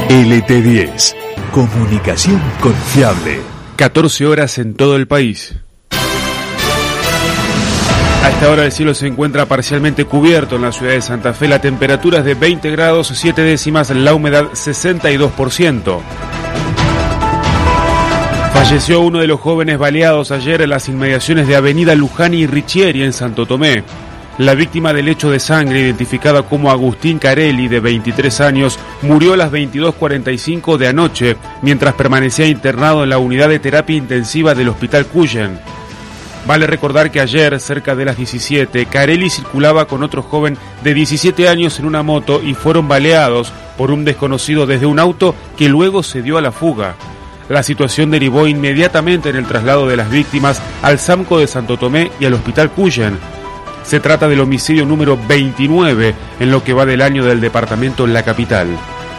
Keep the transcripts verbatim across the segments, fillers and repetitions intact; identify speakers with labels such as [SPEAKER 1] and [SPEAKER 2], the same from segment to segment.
[SPEAKER 1] L T diez. Comunicación confiable.
[SPEAKER 2] catorce horas en todo el país. A esta hora el cielo se encuentra parcialmente cubierto en la ciudad de Santa Fe. La temperatura es de veinte grados siete décimas, la humedad sesenta y dos por ciento. Falleció uno de los jóvenes baleados ayer en las inmediaciones de Avenida Luján y Richieri en Santo Tomé. La víctima del hecho de sangre, identificada como Agustín Carelli, de veintitrés años, murió a las veintidós cuarenta y cinco de anoche, mientras permanecía internado en la unidad de terapia intensiva del Hospital Cuyen. Vale recordar que ayer, cerca de las diecisiete, Carelli circulaba con otro joven de diecisiete años en una moto y fueron baleados por un desconocido desde un auto que luego se dio a la fuga. La situación derivó inmediatamente en el traslado de las víctimas al SAMCO de Santo Tomé y al Hospital Cuyen. Se trata del homicidio número veintinueve en lo que va del año del departamento en la capital.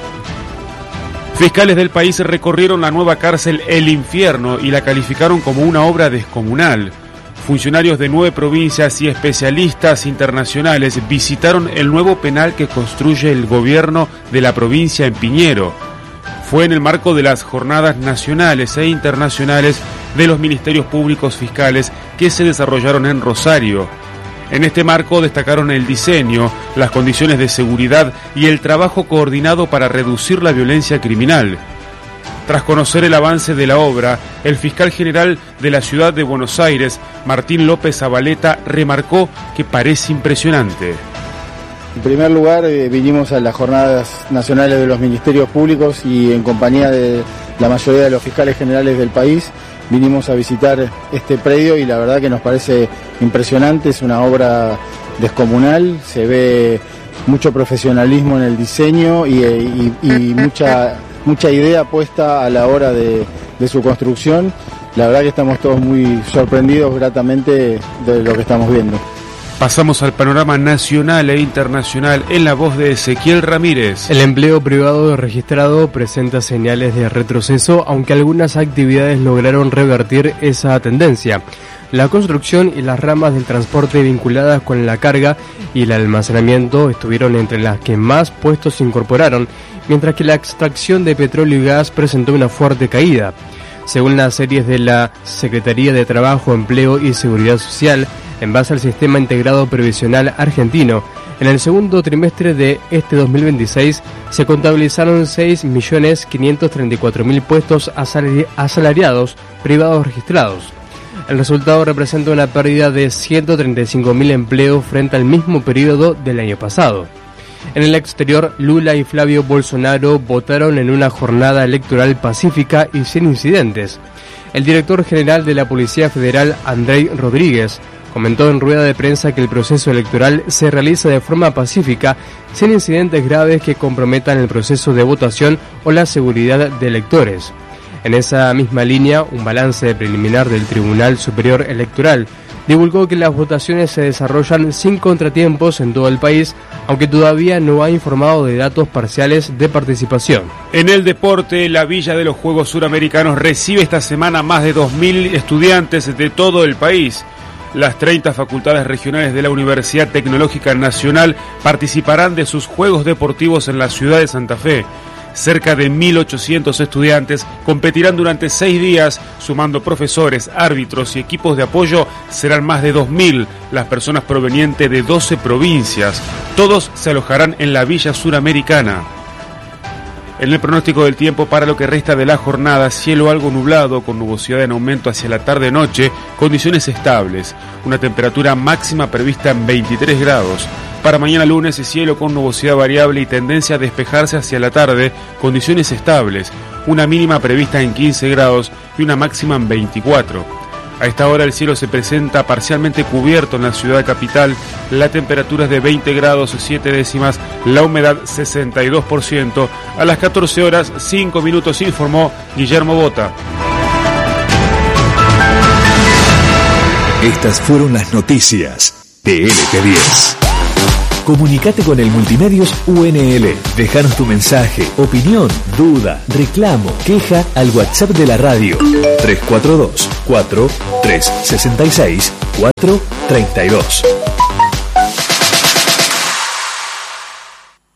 [SPEAKER 2] Fiscales del país recorrieron la nueva cárcel El Infierno y la calificaron como una obra descomunal. Funcionarios de nueve provincias y especialistas internacionales visitaron el nuevo penal que construye el gobierno de la provincia en Piñero. Fue en el marco de las jornadas nacionales e internacionales de los ministerios públicos fiscales que se desarrollaron en Rosario. En este marco destacaron el diseño, las condiciones de seguridad y el trabajo coordinado para reducir la violencia criminal. Tras conocer el avance de la obra, el fiscal general de la ciudad de Buenos Aires, Martín López Zabaleta, remarcó que parece impresionante.
[SPEAKER 3] En primer lugar, eh, vinimos a las jornadas nacionales de los ministerios públicos y en compañía de la mayoría de los fiscales generales del país, vinimos a visitar este predio y la verdad que nos parece impresionante. Es una obra descomunal, se ve mucho profesionalismo en el diseño y, y, y mucha, mucha idea puesta a la hora de, de su construcción. La verdad que estamos todos muy sorprendidos gratamente de lo que estamos viendo.
[SPEAKER 2] Pasamos al panorama nacional e internacional en la voz de Ezequiel Ramírez.
[SPEAKER 4] El empleo privado registrado presenta señales de retroceso, aunque algunas actividades lograron revertir esa tendencia. La construcción y las ramas del transporte vinculadas con la carga y el almacenamiento estuvieron entre las que más puestos se incorporaron, mientras que la extracción de petróleo y gas presentó una fuerte caída. Según las series de la Secretaría de Trabajo, Empleo y Seguridad Social, en base al Sistema Integrado Previsional Argentino, en el segundo trimestre de este dos mil veintiséis se contabilizaron seis millones quinientos treinta y cuatro mil puestos asalari- asalariados privados registrados. El resultado representa una pérdida de ciento treinta y cinco mil empleos frente al mismo periodo del año pasado. En el exterior, Lula y Flavio Bolsonaro votaron en una jornada electoral pacífica y sin incidentes. El director general de la Policía Federal, Andrei Rodríguez, comentó en rueda de prensa que el proceso electoral se realiza de forma pacífica, sin incidentes graves que comprometan el proceso de votación o la seguridad de electores. En esa misma línea, un balance preliminar del Tribunal Superior Electoral divulgó que las votaciones se desarrollan sin contratiempos en todo el país, aunque todavía no ha informado de datos parciales de participación.
[SPEAKER 2] En el deporte, la Villa de los Juegos Suramericanos recibe esta semana más de dos mil estudiantes de todo el país. Las treinta facultades regionales de la Universidad Tecnológica Nacional participarán de sus Juegos Deportivos en la ciudad de Santa Fe. Cerca de mil ochocientos estudiantes competirán durante seis días, sumando profesores, árbitros y equipos de apoyo. Serán más de dos mil las personas provenientes de doce provincias. Todos se alojarán en la Villa Suramericana. En el pronóstico del tiempo para lo que resta de la jornada, cielo algo nublado con nubosidad en aumento hacia la tarde-noche, condiciones estables, una temperatura máxima prevista en veintitrés grados. Para mañana lunes, cielo con nubosidad variable y tendencia a despejarse hacia la tarde, condiciones estables, una mínima prevista en quince grados y una máxima en veinticuatro. A esta hora el cielo se presenta parcialmente cubierto en la ciudad capital, la temperatura es de veinte grados siete décimas, la humedad sesenta y dos por ciento. A las catorce horas cinco minutos informó Guillermo Bota.
[SPEAKER 1] Estas fueron las noticias de L T diez. Comunicate con el Multimedios U N L. Déjanos tu mensaje, opinión, duda, reclamo, queja al WhatsApp de la radio tres cuatro dos, cuatro tres seis seis, cuatro tres dos.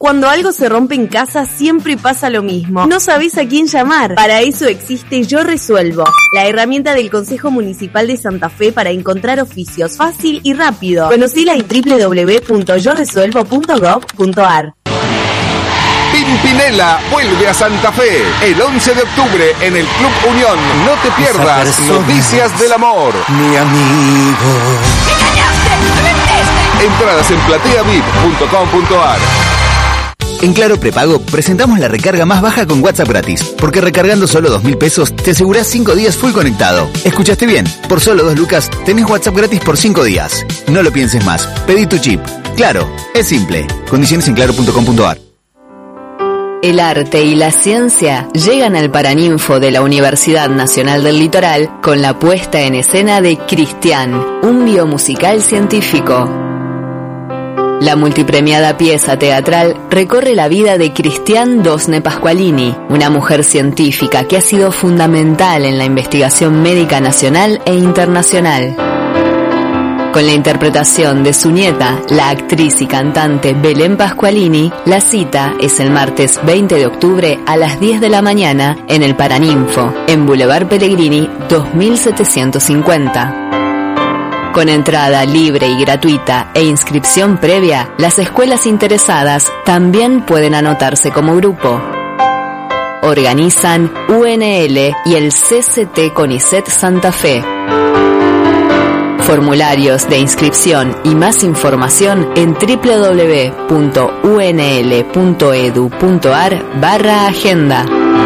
[SPEAKER 5] Cuando algo se rompe en casa siempre pasa lo mismo. No sabés a quién llamar. Para eso existe Yo Resuelvo, la herramienta del Consejo Municipal de Santa Fe para encontrar oficios fácil y rápido. Conocila en doble u doble u doble u punto yo resuelvo punto gov punto ar.
[SPEAKER 6] Pimpinela vuelve a Santa Fe el once de octubre en el Club Unión. No te pierdas Noticias del Amor.
[SPEAKER 7] Mi amigo.
[SPEAKER 6] Entradas en platea vip punto com punto ar.
[SPEAKER 8] En Claro Prepago presentamos la recarga más baja con WhatsApp gratis, porque recargando solo dos mil pesos te asegurás cinco días full conectado. ¿Escuchaste bien? Por solo dos lucas tenés WhatsApp gratis por cinco días. No lo pienses más, pedí tu chip. Claro, es simple. Condiciones en claro punto com punto ar.
[SPEAKER 9] El arte y la ciencia llegan al Paraninfo de la Universidad Nacional del Litoral con la puesta en escena de Cristian, un biomusical científico. La multipremiada pieza teatral recorre la vida de Cristian Dosne Pasqualini, una mujer científica que ha sido fundamental en la investigación médica nacional e internacional. Con la interpretación de su nieta, la actriz y cantante Belén Pasqualini, la cita es el martes veinte de octubre a las diez de la mañana en el Paraninfo, en Boulevard Pellegrini dos mil setecientos cincuenta. Con entrada libre y gratuita e inscripción previa, las escuelas interesadas también pueden anotarse como grupo. Organizan U N L y el C C T CONICET Santa Fe. Formularios de inscripción y más información en doble u doble u doble u punto u n l punto e d u punto a r barra agenda.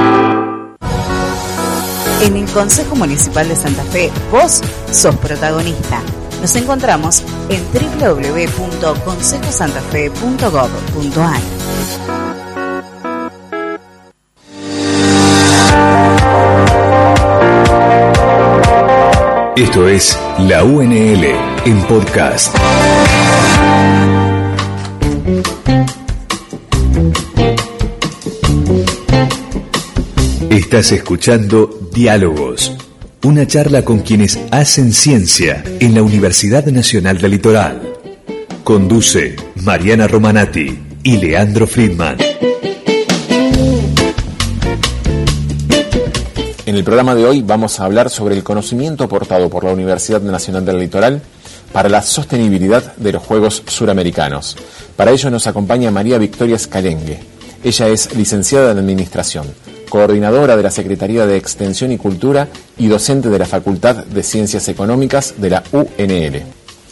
[SPEAKER 10] En el Consejo Municipal de Santa Fe, vos sos protagonista. Nos encontramos en doble u doble u doble u punto consejo santa fe punto gov punto ar.
[SPEAKER 1] Esto es la U N L en podcast. Estás escuchando Diálogos, una charla con quienes hacen ciencia en la Universidad Nacional del Litoral. Conduce Mariana Romanati y Leandro Friedman.
[SPEAKER 11] En el programa de hoy vamos a hablar sobre el conocimiento aportado por la Universidad Nacional del Litoral para la sostenibilidad de los Juegos Suramericanos. Para ello nos acompaña María Victoria Scalengue. Ella es licenciada en Administración, coordinadora de la Secretaría de Extensión y Cultura y docente de la Facultad de Ciencias Económicas de la U N L.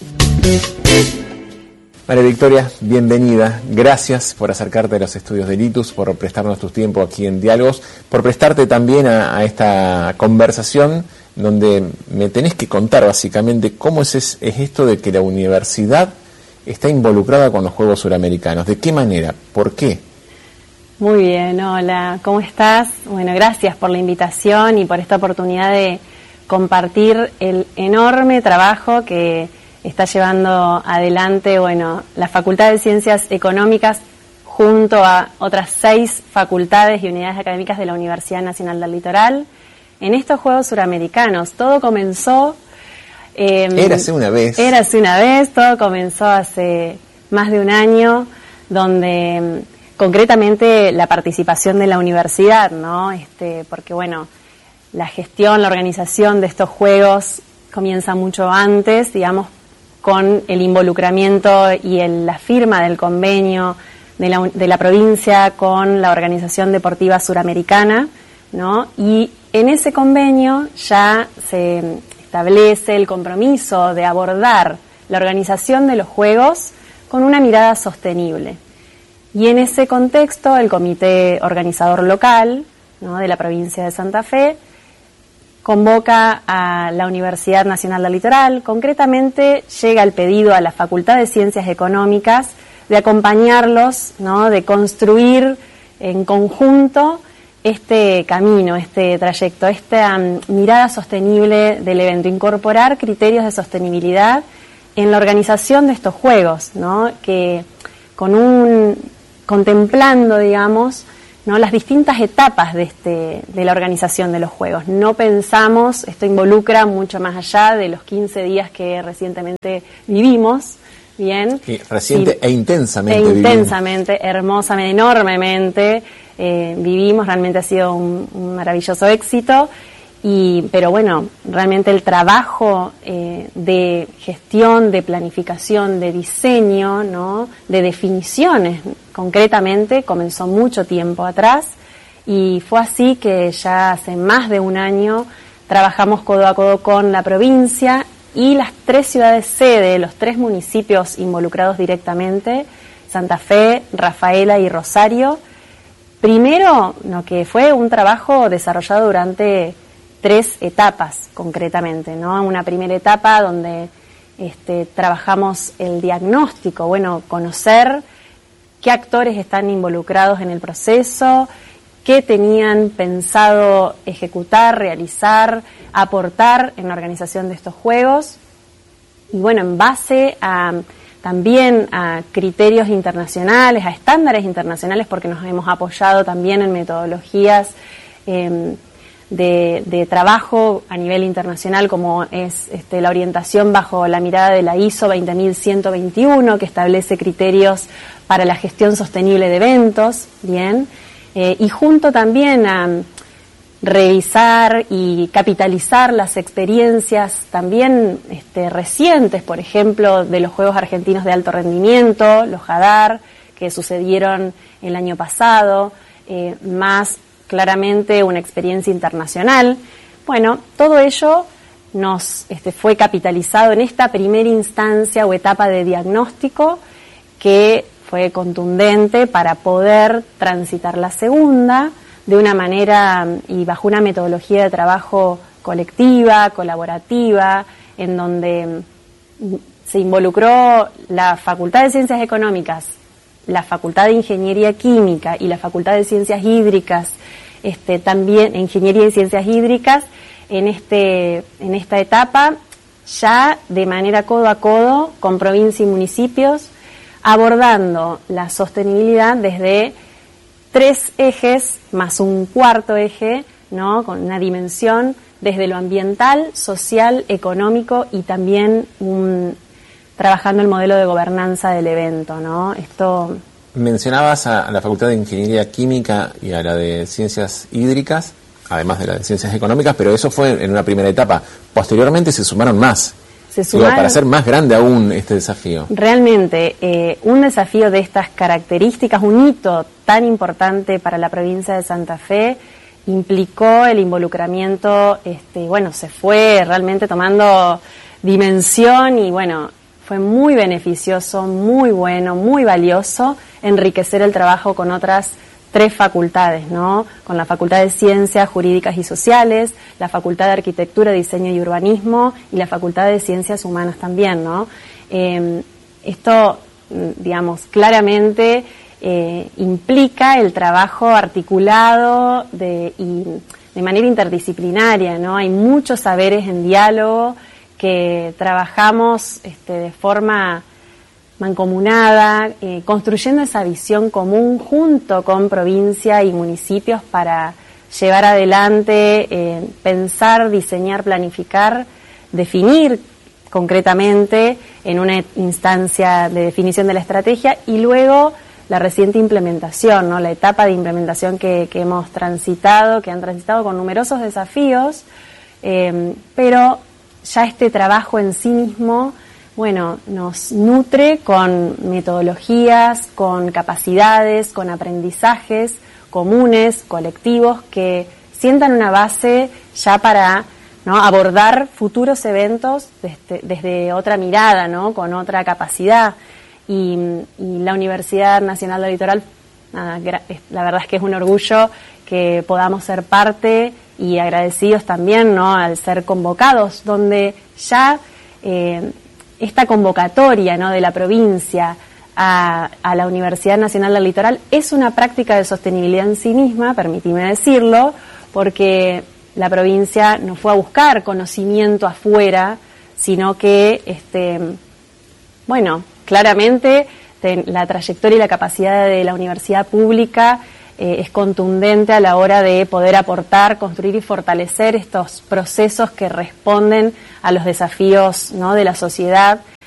[SPEAKER 11] María Victoria, bienvenida. Gracias por acercarte a los estudios de Litus, por prestarnos tu tiempo aquí en Diálogos, por prestarte también a, a esta conversación donde me tenés que contar básicamente cómo es, es, es esto de que la universidad está involucrada con los Juegos Suramericanos. ¿De qué manera? ¿Por qué?
[SPEAKER 12] Muy bien, hola, ¿cómo estás? Bueno, gracias por la invitación y por esta oportunidad de compartir el enorme trabajo que está llevando adelante, bueno, la Facultad de Ciencias Económicas junto a otras seis facultades y unidades académicas de la Universidad Nacional del Litoral en estos Juegos Suramericanos. Todo comenzó... Eh,
[SPEAKER 11] érase una vez.
[SPEAKER 12] Érase una vez, todo comenzó hace más de un año, donde concretamente la participación de la universidad, ¿no? Este, porque bueno, la gestión, la organización de estos Juegos comienza mucho antes, digamos, con el involucramiento y el, la firma del convenio de la, de la provincia con la Organización Deportiva Suramericana, ¿no? Y en ese convenio ya se establece el compromiso de abordar la organización de los Juegos con una mirada sostenible. Y en ese contexto, el comité organizador local, ¿no?, de la provincia de Santa Fe convoca a la Universidad Nacional del Litoral. Concretamente llega el pedido a la Facultad de Ciencias Económicas de acompañarlos, ¿no?, de construir en conjunto este camino, este trayecto, esta um, mirada sostenible del evento, incorporar criterios de sostenibilidad en la organización de estos Juegos, ¿no?, que con un contemplando, digamos, ¿no?, las distintas etapas de este de la organización de los Juegos. No pensamos, esto involucra mucho más allá de los quince días que recientemente vivimos, bien.
[SPEAKER 11] Y reciente y, e intensamente.
[SPEAKER 12] E intensamente, vivimos. hermosamente, enormemente. Eh, vivimos, realmente ha sido un, un maravilloso éxito. Y, pero bueno, realmente el trabajo eh, de gestión, de planificación, de diseño, ¿no? De definiciones, concretamente, comenzó mucho tiempo atrás y fue así que ya hace más de un año trabajamos codo a codo con la provincia y las tres ciudades sede, los tres municipios involucrados directamente, Santa Fe, Rafaela y Rosario. Primero, lo que fue un trabajo desarrollado durante tres etapas concretamente, ¿no? Una primera etapa donde este, trabajamos el diagnóstico, bueno, conocer qué actores están involucrados en el proceso, qué tenían pensado ejecutar, realizar, aportar en la organización de estos juegos. Y bueno, en base a también a criterios internacionales, a estándares internacionales, porque nos hemos apoyado también en metodologías eh, De, de trabajo a nivel internacional, como es este, la orientación bajo la mirada de la I S O veinte mil ciento veintiuno, que establece criterios para la gestión sostenible de eventos, bien, eh, y junto también a revisar y capitalizar las experiencias también este, recientes, por ejemplo, de los Juegos Argentinos de Alto Rendimiento, los JADAR, que sucedieron el año pasado, eh, más claramente una experiencia internacional. Bueno, todo ello nos este, fue capitalizado en esta primera instancia o etapa de diagnóstico que fue contundente para poder transitar la segunda de una manera y bajo una metodología de trabajo colectiva, colaborativa, en donde se involucró la Facultad de Ciencias Económicas, la Facultad de Ingeniería Química y la Facultad de Ciencias Hídricas, este, también Ingeniería y Ciencias Hídricas, en, este, en esta etapa, ya de manera codo a codo con provincia y municipios, abordando la sostenibilidad desde tres ejes más un cuarto eje, ¿no? Con una dimensión desde lo ambiental, social, económico y también un, trabajando el modelo de gobernanza del evento, ¿no? Esto...
[SPEAKER 11] Mencionabas a la Facultad de Ingeniería Química y a la de Ciencias Hídricas, además de la de Ciencias Económicas, pero eso fue en una primera etapa. Posteriormente se sumaron más.
[SPEAKER 12] Se sumaron,
[SPEAKER 11] Digo, para hacer más grande aún este desafío.
[SPEAKER 12] Realmente, eh, un desafío de estas características, un hito tan importante para la provincia de Santa Fe, implicó el involucramiento, este, bueno, se fue realmente tomando dimensión y bueno, fue muy beneficioso, muy bueno, muy valioso enriquecer el trabajo con otras tres facultades, ¿no? Con la Facultad de Ciencias Jurídicas y Sociales, la Facultad de Arquitectura, Diseño y Urbanismo y la Facultad de Ciencias Humanas también, ¿no? Eh, esto, digamos, claramente eh, implica el trabajo articulado de, y de manera interdisciplinaria, ¿no? Hay muchos saberes en diálogo que trabajamos este, de forma mancomunada, eh, construyendo esa visión común junto con provincia y municipios para llevar adelante, eh, pensar, diseñar, planificar, definir concretamente en una instancia de definición de la estrategia y luego la reciente implementación, ¿no? La etapa de implementación que, que hemos transitado, que han transitado con numerosos desafíos, eh, pero ya este trabajo en sí mismo, bueno, nos nutre con metodologías, con capacidades, con aprendizajes comunes, colectivos, que sientan una base ya para, ¿no?, abordar futuros eventos desde, desde otra mirada, ¿no?, con otra capacidad. Y, y la Universidad Nacional del Litoral, nada, la verdad es que es un orgullo que podamos ser parte y agradecidos también, ¿no?, al ser convocados, donde ya eh, esta convocatoria, ¿no?, de la provincia a, a la Universidad Nacional del Litoral es una práctica de sostenibilidad en sí misma, permíteme decirlo, porque la provincia no fue a buscar conocimiento afuera, sino que, este, bueno, claramente ten, la trayectoria y la capacidad de la universidad pública eh, es contundente a la hora de poder aportar, construir y fortalecer estos procesos que responden a los desafíos, ¿no?, de la sociedad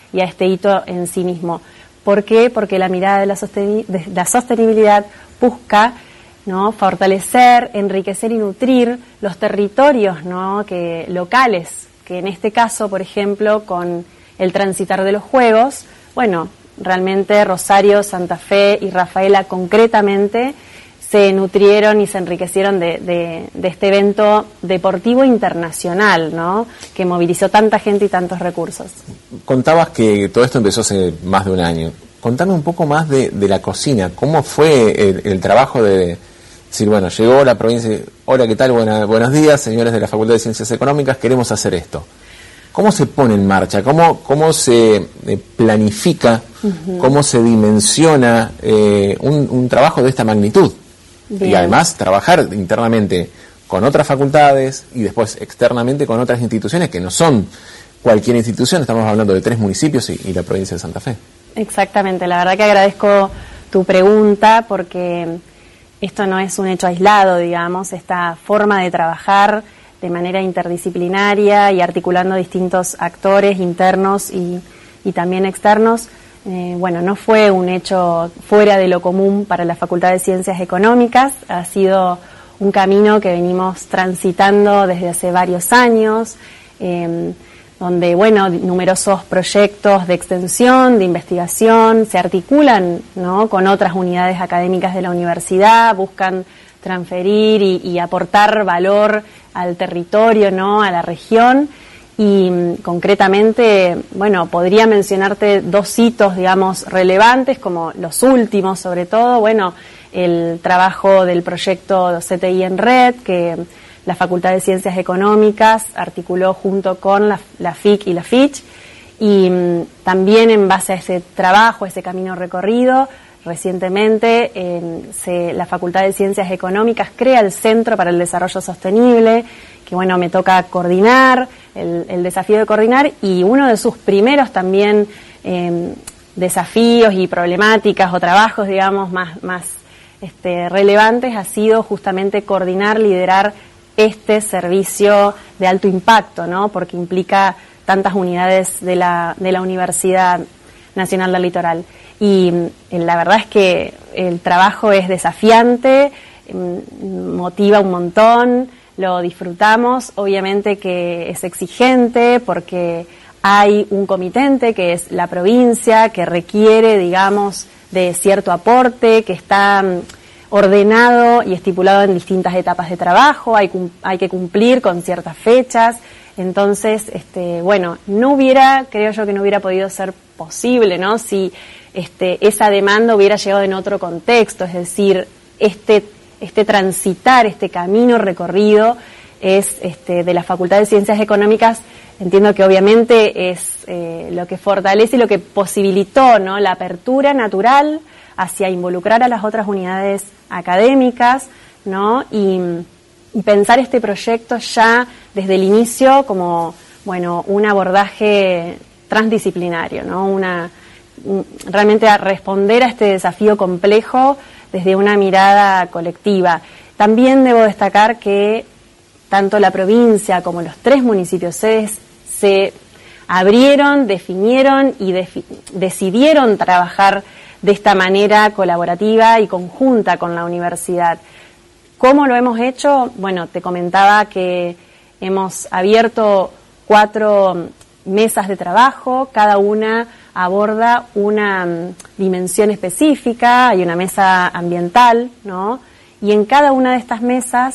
[SPEAKER 12] y a este hito en sí mismo. ¿Por qué? Porque la mirada de la, sosteni- de la sostenibilidad busca, ¿no?, fortalecer, enriquecer y nutrir los territorios, ¿no?, que, locales, que en este caso, por ejemplo, con el transitar de los Juegos, bueno, realmente Rosario, Santa Fe y Rafaela concretamente se nutrieron y se enriquecieron de, de, de este evento deportivo internacional, ¿no?, que movilizó tanta gente y tantos recursos.
[SPEAKER 11] Contabas que todo esto empezó hace más de un año. Contame un poco más de, de la cocina. ¿Cómo fue el, el trabajo de decir, bueno, llegó la provincia, hola, ¿qué tal? Buena, buenos días, señores de la Facultad de Ciencias Económicas, queremos hacer esto? ¿Cómo se pone en marcha? ¿Cómo, cómo se eh, planifica? Uh-huh. ¿Cómo se dimensiona eh, un, un trabajo de esta magnitud? Bien. Y además trabajar internamente con otras facultades y después externamente con otras instituciones que no son cualquier institución, estamos hablando de tres municipios y, y la provincia de Santa Fe.
[SPEAKER 12] Exactamente, la verdad que agradezco tu pregunta porque esto no es un hecho aislado, digamos, esta forma de trabajar de manera interdisciplinaria y articulando distintos actores internos y, y también externos. Eh, bueno, no fue un hecho fuera de lo común para la Facultad de Ciencias Económicas, ha sido un camino que venimos transitando desde hace varios años, eh, donde, bueno, numerosos proyectos de extensión, de investigación, se articulan, ¿no?, con otras unidades académicas de la universidad, buscan transferir y, y aportar valor al territorio, ¿no?, a la región. Y concretamente, bueno, podría mencionarte dos hitos, digamos, relevantes, como los últimos, sobre todo, bueno, el trabajo del proyecto C T I en Red, que la Facultad de Ciencias Económicas articuló junto con la, la F I C y la F I C, y um, también en base a ese trabajo, ese camino recorrido, recientemente eh, se, la Facultad de Ciencias Económicas crea el Centro para el Desarrollo Sostenible, que bueno, me toca coordinar, el, el desafío de coordinar, y uno de sus primeros también eh, desafíos y problemáticas o trabajos, digamos, más, más este, relevantes ha sido justamente coordinar, liderar este servicio de alto impacto, ¿no?, porque implica tantas unidades de la, de la Universidad Nacional del Litoral. Y eh, la verdad es que el trabajo es desafiante, eh, motiva un montón, lo disfrutamos, obviamente que es exigente porque hay un comitente que es la provincia que requiere, digamos, de cierto aporte, que está um, ordenado y estipulado en distintas etapas de trabajo, hay, hay que cumplir con ciertas fechas. Entonces, este, bueno, no hubiera, creo yo que no hubiera podido ser posible, ¿no?, si este, esa demanda hubiera llegado en otro contexto, es decir, este, este transitar, este camino recorrido es este, de la Facultad de Ciencias Económicas, entiendo que obviamente es eh, lo que fortalece y lo que posibilitó, ¿no?, la apertura natural hacia involucrar a las otras unidades académicas, ¿no?, y y pensar este proyecto ya desde el inicio como, bueno, un abordaje transdisciplinario, ¿no?, una realmente a responder a este desafío complejo desde una mirada colectiva. También debo destacar que tanto la provincia como los tres municipios sedes se abrieron, definieron y defi- decidieron trabajar de esta manera colaborativa y conjunta con la universidad. ¿Cómo lo hemos hecho? Bueno, te comentaba que hemos abierto cuatro mesas de trabajo, cada una aborda una um, dimensión específica, hay una mesa ambiental, ¿no?, y en cada una de estas mesas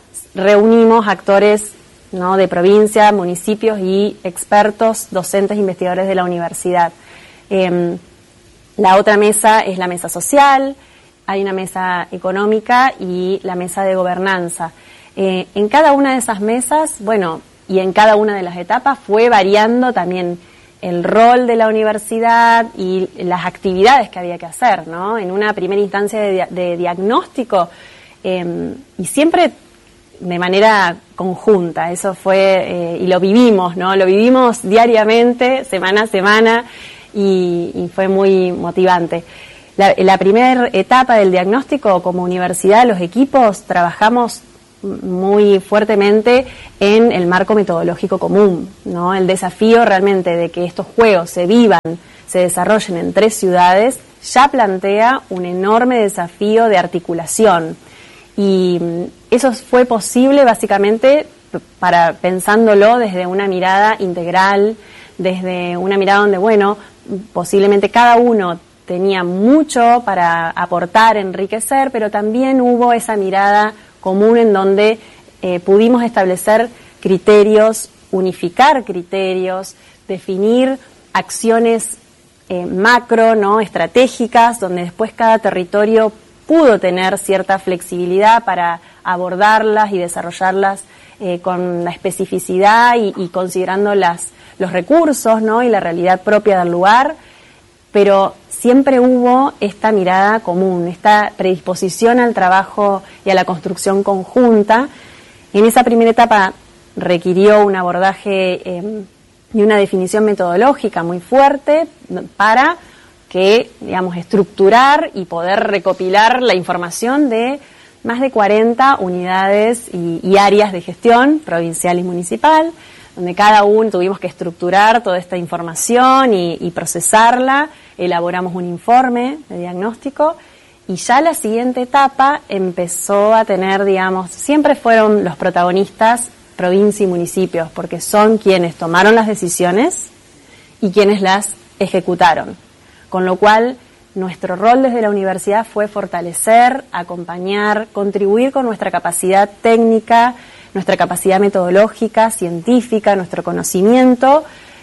[SPEAKER 12] reunimos actores, ¿no?, de provincia, municipios y expertos, docentes, investigadores de la universidad. Eh, la otra mesa es la mesa social, hay una mesa económica y la mesa de gobernanza. Eh, en cada una de esas mesas, bueno, y en cada una de las etapas fue variando también el rol de la universidad y las actividades que había que hacer, ¿no? En una primera instancia de, de diagnóstico eh, y siempre de manera conjunta, eso fue, eh, y lo vivimos, ¿no? Lo vivimos diariamente, semana a semana, y, y fue muy motivante. La, la primera etapa del diagnóstico, como universidad, los equipos trabajamos muy fuertemente en el marco metodológico común, ¿no? El desafío realmente de que estos juegos se vivan, se desarrollen en tres ciudades, ya plantea un enorme desafío de articulación. Y eso fue posible básicamente para pensándolo desde una mirada integral, desde una mirada donde, bueno, posiblemente cada uno tenía mucho para aportar, enriquecer, pero también hubo esa mirada común en donde eh, pudimos establecer criterios, unificar criterios, definir acciones eh, macro, ¿no? estratégicas, donde después cada territorio pudo tener cierta flexibilidad para abordarlas y desarrollarlas eh, con la especificidad y, y considerando las, los recursos, ¿no? y la realidad propia del lugar, pero siempre hubo esta mirada común, esta predisposición al trabajo y a la construcción conjunta. En esa primera etapa requirió un abordaje eh, y una definición metodológica muy fuerte para que, digamos, estructurar y poder recopilar la información de más de cuarenta unidades y, y áreas de gestión provincial y municipal, donde cada uno tuvimos que estructurar toda esta información y, y procesarla, elaboramos un informe de diagnóstico y ya la siguiente etapa empezó a tener, digamos, siempre fueron los protagonistas provincia y municipios, porque son quienes tomaron las decisiones y quienes las ejecutaron. Con lo cual, nuestro rol desde la universidad fue fortalecer, acompañar, contribuir con nuestra capacidad técnica, nuestra capacidad metodológica, científica, nuestro conocimiento,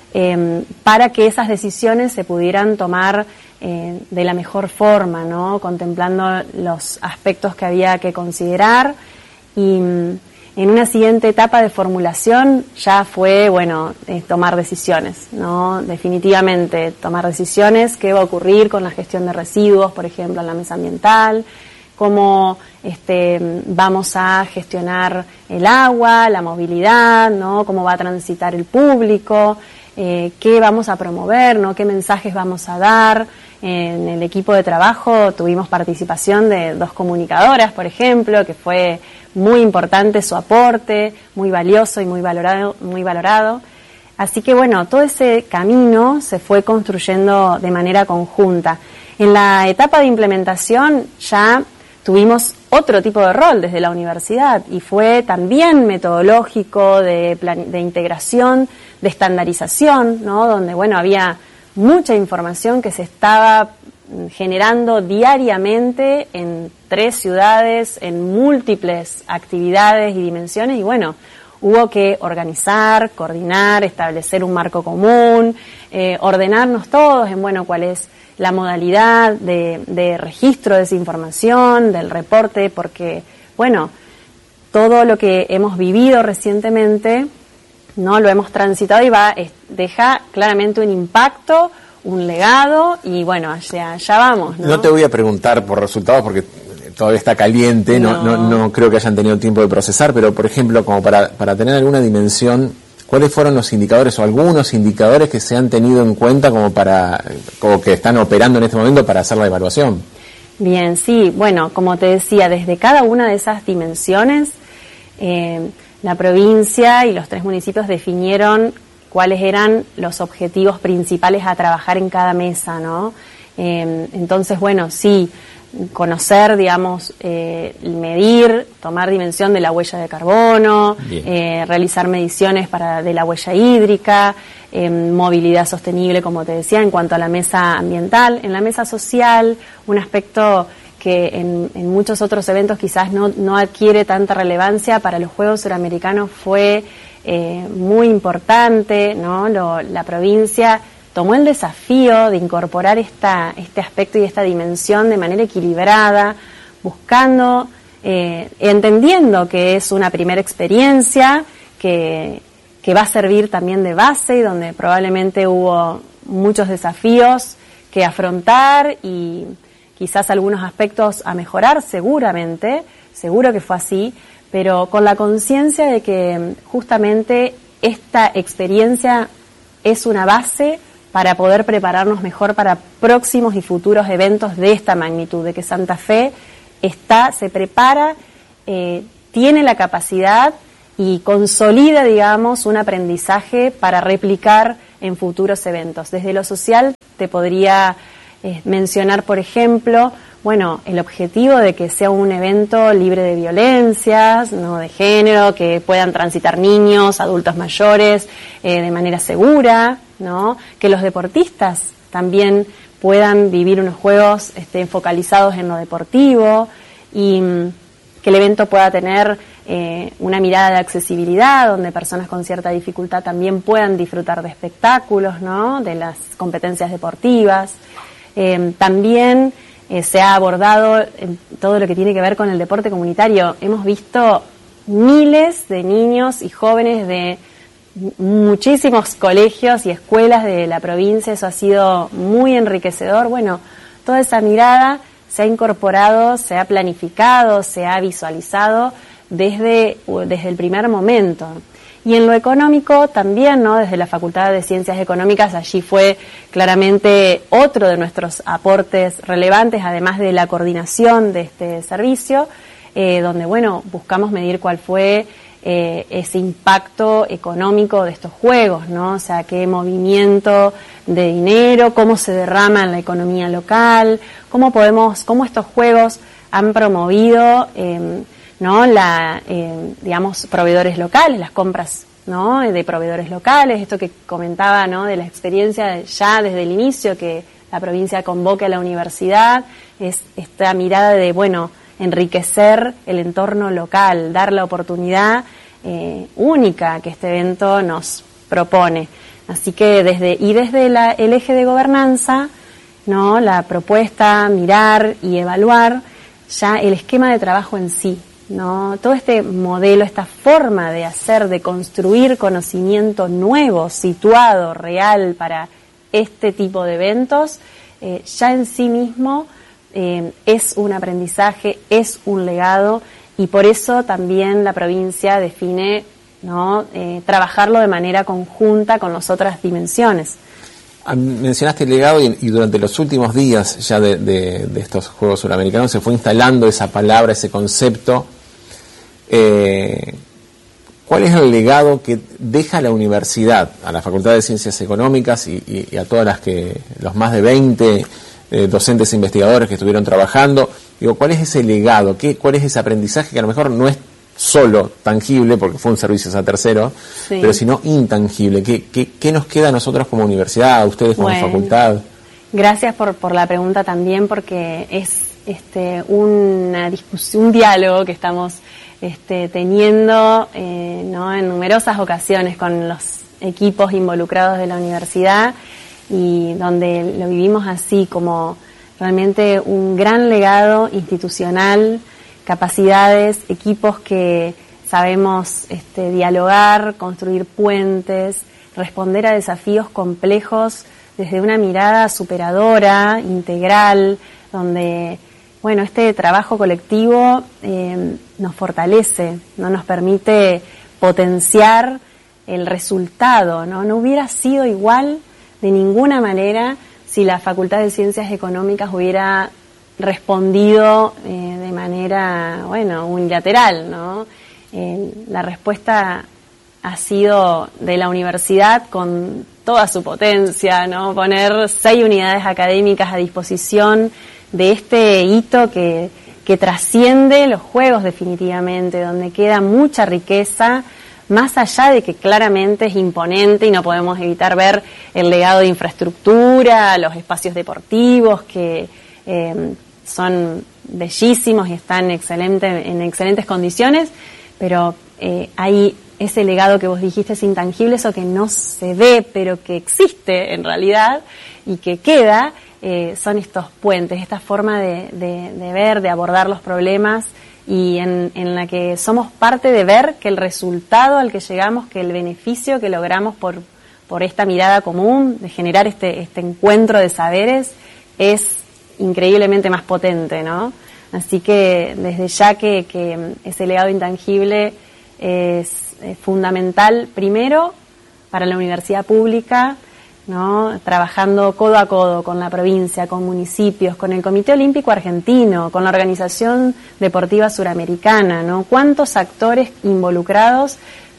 [SPEAKER 12] eh, para que esas decisiones se pudieran tomar eh, de la mejor forma, ¿no? Contemplando los aspectos que había que considerar. Y en una siguiente etapa de formulación ya fue, bueno, eh, tomar decisiones, ¿no? Definitivamente tomar decisiones, qué va a ocurrir con la gestión de residuos, por ejemplo, en la mesa ambiental, cómo este, vamos a gestionar el agua, la movilidad, ¿no? Cómo va a transitar el público, eh, qué vamos a promover, ¿no? Qué mensajes vamos a dar. En el equipo de trabajo tuvimos participación de dos comunicadoras, por ejemplo, que fue muy importante su aporte, muy valioso y muy valorado, muy valorado. Así que bueno, todo ese camino se fue construyendo de manera conjunta. En la etapa de implementación ya tuvimos otro tipo de rol desde la universidad y fue también metodológico, de, plan, de integración, de estandarización, ¿no? Donde bueno, había mucha información que se estaba generando diariamente en tres ciudades, en múltiples actividades y dimensiones, y bueno, hubo que organizar, coordinar, establecer un marco común, eh, ordenarnos todos en, bueno, cuál es la modalidad de, de registro de esa información, del reporte, porque, bueno, todo lo que hemos vivido recientemente, no lo hemos transitado y va, es, deja claramente un impacto, un legado y bueno, allá, allá vamos, ¿no?
[SPEAKER 11] No te voy a preguntar por resultados porque todavía está caliente, no, no, no, no creo que hayan tenido tiempo de procesar, pero por ejemplo, como para, para tener alguna dimensión, ¿cuáles fueron los indicadores o algunos indicadores que se han tenido en cuenta como para, como que están operando en este momento para hacer la evaluación?
[SPEAKER 12] Bien, sí, bueno, como te decía, desde cada una de esas dimensiones, eh, la provincia y los tres municipios definieron cuáles eran los objetivos principales a trabajar en cada mesa, ¿no? Eh, entonces, bueno, sí, conocer, digamos, eh, medir, tomar dimensión de la huella de carbono, eh, realizar mediciones para de la huella hídrica, eh, movilidad sostenible, como te decía, en cuanto a la mesa ambiental. En la mesa social, un aspecto que en, en muchos otros eventos quizás no, no adquiere tanta relevancia, para los Juegos Suramericanos fue eh, muy importante, ¿no? Lo, la provincia tomó el desafío de incorporar esta, este aspecto y esta dimensión de manera equilibrada, buscando, eh, entendiendo que es una primera experiencia que, que va a servir también de base y donde probablemente hubo muchos desafíos que afrontar y quizás algunos aspectos a mejorar, seguramente, seguro que fue así, pero con la conciencia de que justamente esta experiencia es una base para poder prepararnos mejor para próximos y futuros eventos de esta magnitud, de que Santa Fe está, se prepara eh, tiene la capacidad y consolida, digamos, un aprendizaje para replicar en futuros eventos. Desde lo social te podría eh, mencionar, por ejemplo, bueno, el objetivo de que sea un evento libre de violencias, no de género, que puedan transitar niños, adultos mayores eh, de manera segura, ¿no? Que los deportistas también puedan vivir unos juegos este, focalizados en lo deportivo y mm, que el evento pueda tener eh, una mirada de accesibilidad, donde personas con cierta dificultad también puedan disfrutar de espectáculos, ¿no? De las competencias deportivas. Eh, también Eh, se ha abordado en todo lo que tiene que ver con el deporte comunitario. Hemos visto miles de niños y jóvenes de muchísimos colegios y escuelas de la provincia. Eso ha sido muy enriquecedor. Bueno, toda esa mirada se ha incorporado, se ha planificado, se ha visualizado desde, desde el primer momento. Y en lo económico también, ¿no? Desde la Facultad de Ciencias Económicas, allí fue claramente otro de nuestros aportes relevantes, además de la coordinación de este servicio, eh, donde, bueno, buscamos medir cuál fue eh, ese impacto económico de estos juegos, ¿no? O sea, qué movimiento de dinero, cómo se derrama en la economía local, cómo podemos, cómo estos juegos han promovido eh, ¿no? La, eh, digamos, proveedores locales, las compras, ¿no? De proveedores locales, esto que comentaba, ¿no? De la experiencia ya desde el inicio que la provincia convoque a la universidad, es esta mirada de, bueno, enriquecer el entorno local, dar la oportunidad eh, única que este evento nos propone. Así que desde, y desde la, el eje de gobernanza, ¿no? La propuesta, mirar y evaluar ya el esquema de trabajo en sí, ¿no? Todo este modelo, esta forma de hacer, de construir conocimiento nuevo, situado, real para este tipo de eventos, eh, ya en sí mismo eh, es un aprendizaje, es un legado, y por eso también la provincia define, ¿no? eh, trabajarlo de manera conjunta con las otras dimensiones.
[SPEAKER 11] Mencionaste el legado y, y durante los últimos días ya de, de, de estos Juegos Suramericanos se fue instalando esa palabra, ese concepto. Eh, ¿Cuál es el legado que deja la universidad a la Facultad de Ciencias Económicas y, y, y a todas las que los más de veinte eh, docentes e investigadores que estuvieron trabajando? Digo, ¿cuál es ese legado? ¿Qué, ¿Cuál es ese aprendizaje que a lo mejor no es solo tangible, porque fue un servicio a tercero, sí, pero sino intangible? ¿Qué, qué, qué nos queda a nosotros como universidad, a ustedes como
[SPEAKER 12] bueno,
[SPEAKER 11] facultad?
[SPEAKER 12] Gracias por, por la pregunta también, porque es este una discusión, un diálogo que estamos este, teniendo eh, ¿no? en numerosas ocasiones con los equipos involucrados de la universidad, y donde lo vivimos así como realmente un gran legado institucional, capacidades, equipos que sabemos este, dialogar, construir puentes, responder a desafíos complejos desde una mirada superadora, integral, donde, bueno, este trabajo colectivo eh, nos fortalece, no nos permite potenciar el resultado, ¿no? No hubiera sido igual de ninguna manera si la Facultad de Ciencias Económicas hubiera respondido eh, de manera, bueno, unilateral, ¿no? Eh, la respuesta ha sido de la universidad con toda su potencia, ¿no? Poner seis unidades académicas a disposición de este hito que, que trasciende los juegos definitivamente, donde queda mucha riqueza, más allá de que claramente es imponente y no podemos evitar ver el legado de infraestructura, los espacios deportivos que eh, son bellísimos y están excelente, en excelentes condiciones, pero eh, hay ese legado que vos dijiste es intangible, eso que no se ve pero que existe en realidad y que queda, eh, son estos puentes, esta forma de, de, de ver, de abordar los problemas, y en, en la que somos parte de ver que el resultado al que llegamos, que el beneficio que logramos por, por esta mirada común, de generar este, este encuentro de saberes, es increíblemente más potente, ¿no? Así que desde ya que, que ese legado intangible es, es fundamental, primero, para la universidad pública, ¿no? Trabajando codo a codo con la provincia, con municipios, con el Comité Olímpico Argentino, con la Organización Deportiva Suramericana, ¿no? Cuántos actores involucrados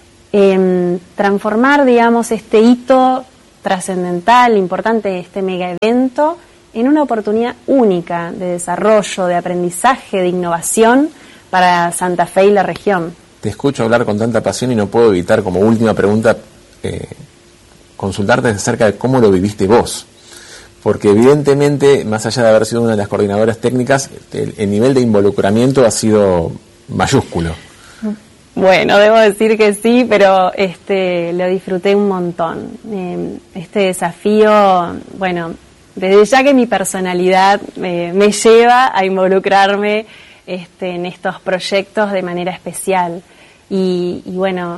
[SPEAKER 12] en transformar, digamos, este hito trascendental, importante, este mega evento, en una oportunidad única de desarrollo, de aprendizaje, de innovación para Santa Fe y la región.
[SPEAKER 11] Te escucho hablar con tanta pasión y no puedo evitar, como última pregunta, eh, consultarte acerca de cómo lo viviste vos. Porque evidentemente, más allá de haber sido una de las coordinadoras técnicas, el, el nivel de involucramiento ha sido mayúsculo.
[SPEAKER 12] Bueno, debo decir que sí, pero este lo disfruté un montón. Eh, este desafío, bueno, desde ya que mi personalidad eh, me lleva a involucrarme este, en estos proyectos de manera especial. Y, y bueno,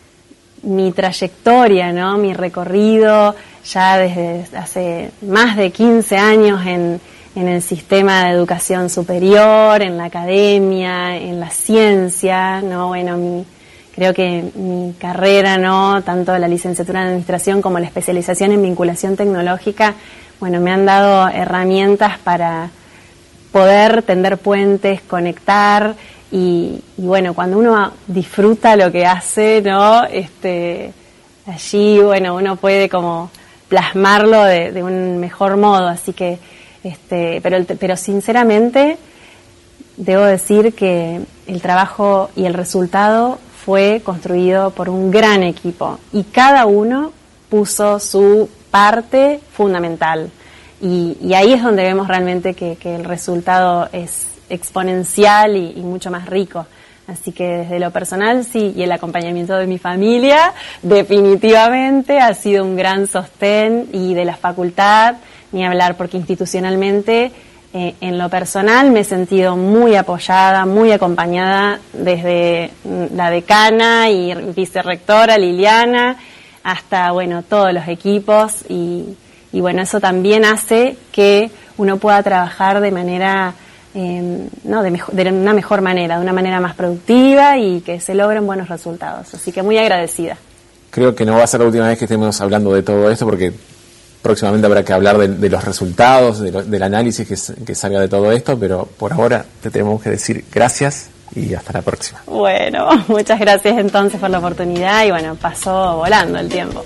[SPEAKER 12] mi trayectoria, ¿no? Mi recorrido ya desde hace más de quince años en, en el sistema de educación superior, en la academia, en la ciencia, ¿no? Bueno, mi, creo que mi carrera, ¿no? Tanto la licenciatura en administración como la especialización en vinculación tecnológica, bueno, me han dado herramientas para poder tender puentes, conectar. Y, y bueno, cuando uno disfruta lo que hace, ¿no? Este, allí, bueno, uno puede como plasmarlo de, de un mejor modo, así que, este, pero, el, pero sinceramente, debo decir que el trabajo y el resultado fue construido por un gran equipo y cada uno puso su parte fundamental. Y, y ahí es donde vemos realmente que, que el resultado es exponencial y, y mucho más rico. Así que desde lo personal, sí, y el acompañamiento de mi familia definitivamente ha sido un gran sostén, y de la facultad, ni hablar, porque institucionalmente, eh, en lo personal, me he sentido muy apoyada, muy acompañada desde la decana y vicerrectora Liliana hasta, bueno, todos los equipos, y, y bueno, eso también hace que uno pueda trabajar de manera Eh, no, de, mejor, de una mejor manera, de una manera más productiva, y que se logren buenos resultados. Así que muy agradecida.
[SPEAKER 11] Creo que no va a ser la última vez que estemos hablando de todo esto, porque próximamente habrá que hablar de, de los resultados, de lo, del análisis que, que salga de todo esto, pero por ahora te tenemos que decir gracias y hasta la próxima.
[SPEAKER 12] Bueno, muchas gracias entonces por la oportunidad, y bueno, pasó volando el tiempo.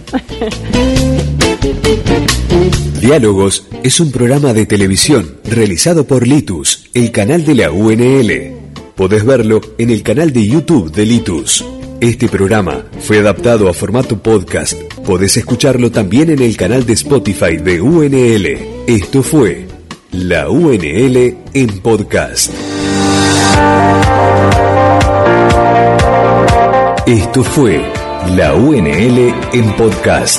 [SPEAKER 1] Diálogos es un programa de televisión realizado por Litus, el canal de la U N L. Podés verlo en el canal de YouTube de Litus. Este programa fue adaptado a formato podcast. Podés escucharlo también en el canal de Spotify de U N L. Esto fue la U N L en podcast. Esto fue la U N L en podcast.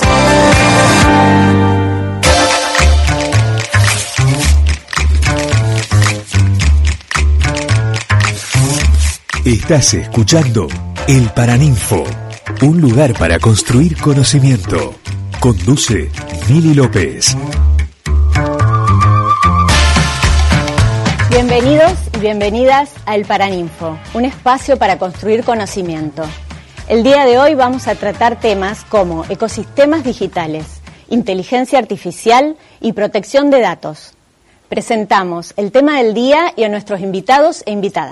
[SPEAKER 1] Estás escuchando El Paraninfo, un lugar para construir conocimiento. Conduce Mili López.
[SPEAKER 7] Bienvenidos y bienvenidas a El Paraninfo, un espacio para construir conocimiento. El día de hoy vamos a tratar temas como ecosistemas digitales, inteligencia artificial y protección de datos. Presentamos el tema del día y a nuestros invitados e invitadas.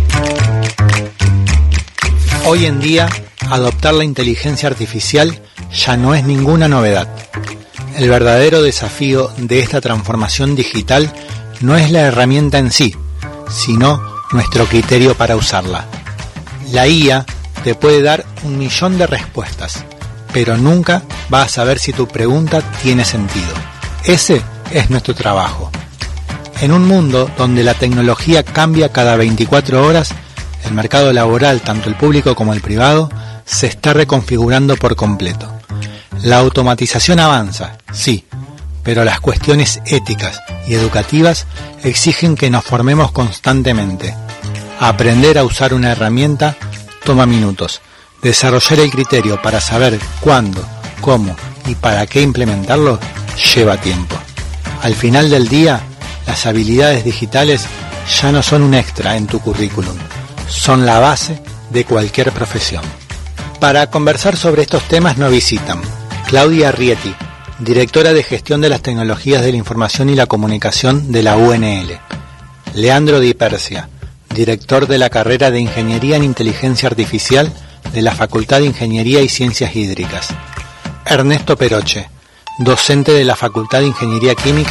[SPEAKER 13] Hoy en día, adoptar la inteligencia artificial ya no es ninguna novedad. El verdadero desafío de esta transformación digital no es la herramienta en sí, sino nuestro criterio para usarla. La I A te puede dar un millón de respuestas, pero nunca va a saber si tu pregunta tiene sentido. Ese es nuestro trabajo. En un mundo donde la tecnología cambia cada veinticuatro horas, el mercado laboral, tanto el público como el privado, se está reconfigurando por completo. La automatización avanza, sí, pero las cuestiones éticas y educativas exigen que nos formemos constantemente. Aprender a usar una herramienta toma minutos. Desarrollar el criterio para saber cuándo, cómo y para qué implementarlo lleva tiempo. Al final del día, las habilidades digitales ya no son un extra en tu currículum, son la base de cualquier profesión. Para conversar sobre estos temas nos visitan Claudia Rieti, directora de Gestión de las Tecnologías de la Información y la Comunicación de la U N L. Leandro Di Persia, director de la carrera de Ingeniería en Inteligencia Artificial de la Facultad de Ingeniería y Ciencias Hídricas. Ernesto Peroche, docente de la Facultad de Ingeniería Química